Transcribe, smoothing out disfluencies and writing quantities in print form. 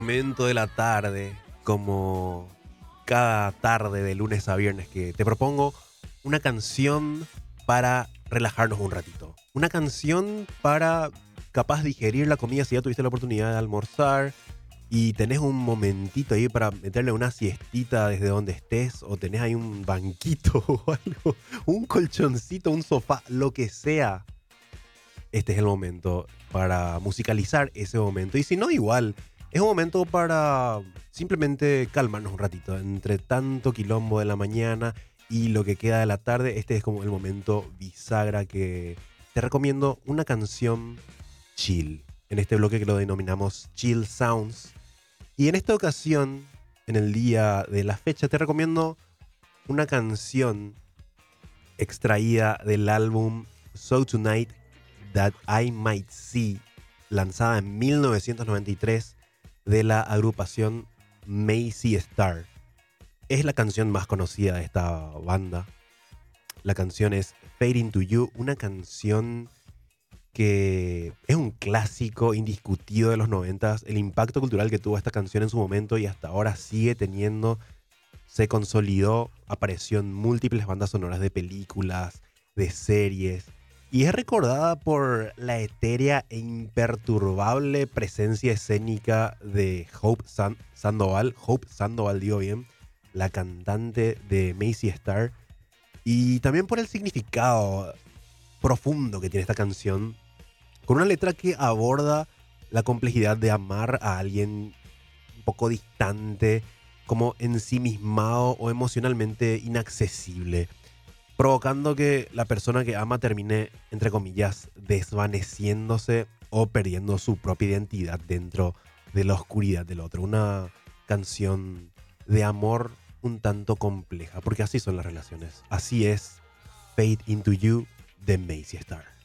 Momento de la tarde, como cada tarde de lunes a viernes, que te propongo una canción para relajarnos un ratito. Una canción para capaz digerir la comida si ya tuviste la oportunidad de almorzar y tenés un momentito ahí para meterle una siestita desde donde estés, o tenés ahí un banquito o algo, un colchoncito, un sofá, lo que sea. Este es el momento para musicalizar ese momento. Y si no, igual, es un momento para simplemente calmarnos un ratito. Entre tanto quilombo de la mañana y lo que queda de la tarde, este es como el momento bisagra que te recomiendo una canción chill. En este bloque que lo denominamos Chill Sounds. Y en esta ocasión, en el día de la fecha, te recomiendo una canción extraída del álbum So Tonight That I Might See, lanzada en 1993 de la agrupación Macy Star. Es la canción más conocida de esta banda. La canción es Fade Into You, una canción que es un clásico indiscutido de los noventas. El impacto cultural que tuvo esta canción en su momento y hasta ahora sigue teniendo, se consolidó, apareció en múltiples bandas sonoras de películas, de series, y es recordada por la etérea e imperturbable presencia escénica de Hope Sandoval, digo bien, la cantante de Macy Star, y también por el significado profundo que tiene esta canción, con una letra que aborda la complejidad de amar a alguien un poco distante, como ensimismado o emocionalmente inaccesible, provocando que la persona que ama termine, entre comillas, desvaneciéndose o perdiendo su propia identidad dentro de la oscuridad del otro. Una canción de amor un tanto compleja, porque así son las relaciones. Así es Fade Into You de Macy Star.